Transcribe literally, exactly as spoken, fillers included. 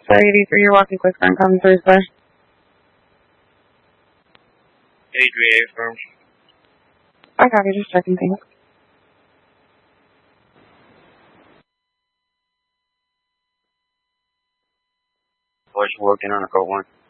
Sorry, eighty-three, you're walking quick on coming Thursday. eighty-three, affirm. I copy, just checking things. What's working on a code one?